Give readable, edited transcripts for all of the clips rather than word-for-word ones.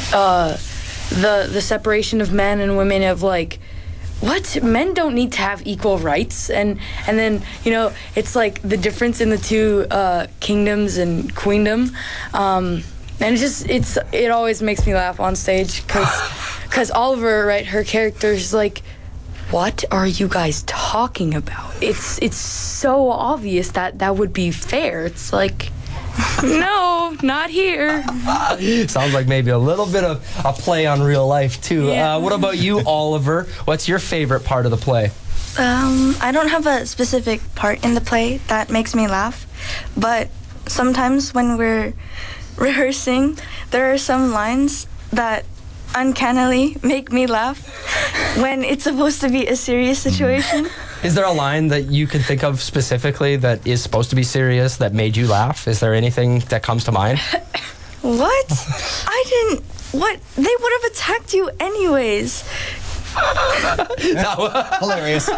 the separation of men and women, of like, what? Men don't need to have equal rights, and then, you know, it's like the difference in the two kingdoms and queendom, and it always makes me laugh on stage, because Oliver, right, her character is like, what are you guys talking about? It's so obvious that would be fair. It's like, no, not here. Sounds like maybe a little bit of a play on real life, too. Yeah. What about you, Oliver? What's your favorite part of the play? I don't have a specific part in the play that makes me laugh, but sometimes when we're rehearsing, there are some lines that uncannily make me laugh when it's supposed to be a serious situation. Is there a line that you can think of specifically that is supposed to be serious that made you laugh? Is there anything that comes to mind? What? What? They would have attacked you anyways. Hilarious.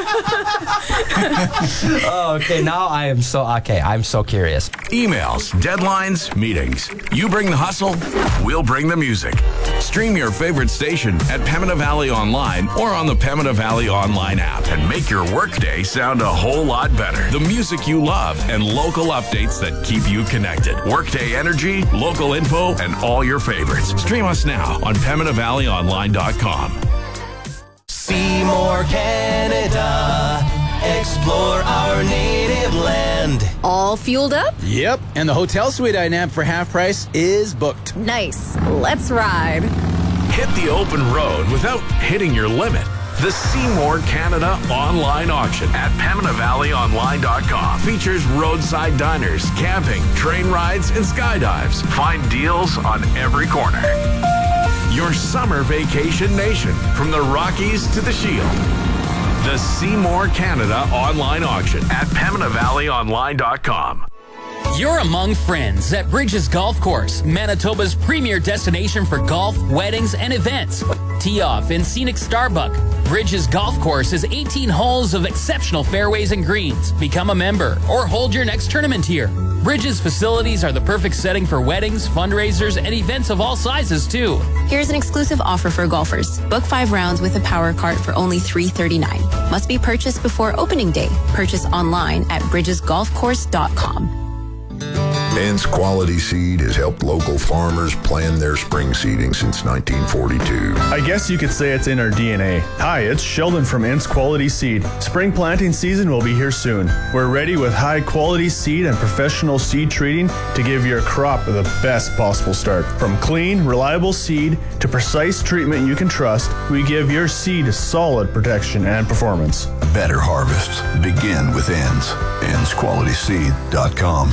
Okay, now I'm so curious. Emails, deadlines, meetings. You bring the hustle, we'll bring the music. Stream your favorite station at Pembina Valley Online or on the Pembina Valley Online app and make your workday sound a whole lot better. The music you love and local updates that keep you connected. Workday energy, local info, and all your favorites. Stream us now on PembinaValleyOnline.com. Seymour, Canada. Explore our native land. All fueled up? Yep, and the hotel suite I nabbed for half price is booked. Nice. Let's ride. Hit the open road without hitting your limit. The Seymour Canada online auction at PembinaValleyOnline.com features roadside diners, camping, train rides, and skydives. Find deals on every corner. Your summer vacation nation, from the Rockies to the Shield. The Seymour Canada online auction at PembinaValleyOnline.com. You're among friends at Bridges Golf Course, Manitoba's premier destination for golf, weddings, and events. Tee off in scenic Starbuck. Bridges Golf Course is 18 holes of exceptional fairways and greens. Become a member or hold your next tournament here. Bridges facilities are the perfect setting for weddings, fundraisers, and events of all sizes, too. Here's an exclusive offer for golfers. Book 5 rounds with a power cart for only $339. Must be purchased before opening day. Purchase online at bridgesgolfcourse.com. Ends Quality Seed has helped local farmers plan their spring seeding since 1942. I guess you could say it's in our DNA. Hi, it's Sheldon from Ends Quality Seed. Spring planting season will be here soon. We're ready with high quality seed and professional seed treating to give your crop the best possible start. From clean, reliable seed to precise treatment you can trust, we give your seed solid protection and performance. Better harvests begin with Ends. EndsQualitySeed.com.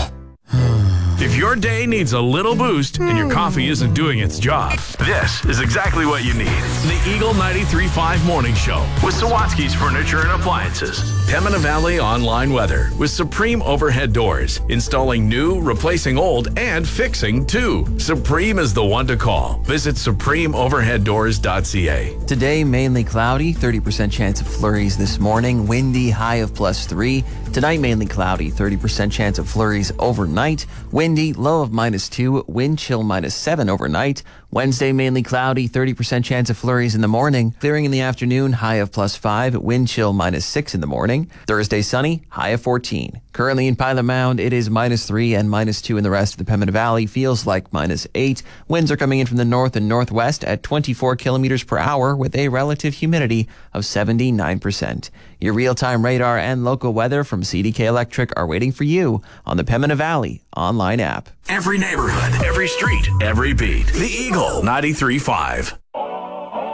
If your day needs a little boost and your coffee isn't doing its job, this is exactly what you need. The Eagle 93.5 Morning Show with Sawatsky's Furniture and Appliances. Pembina Valley Online Weather with Supreme Overhead Doors. Installing new, replacing old, and fixing too. Supreme is the one to call. Visit SupremeOverheadDoors.ca. Today, mainly cloudy, 30% chance of flurries this morning, windy, high of +3. Tonight, mainly cloudy, 30% chance of flurries overnight, windy, low of -2, wind chill -7 overnight. Wednesday, mainly cloudy, 30% chance of flurries in the morning, clearing in the afternoon, high of +5, wind chill -6 in the morning. Thursday, sunny, high of 14. Currently in Pilot Mound, it is -3 and -2 in the rest of the Pembina Valley. Feels like -8. Winds are coming in from the north and northwest at 24 kilometers per hour with a relative humidity of 79%. Your real-time radar and local weather from CDK Electric are waiting for you on the Pembina Valley online app. Every neighborhood, every street, every beat. The Eagle 93.5.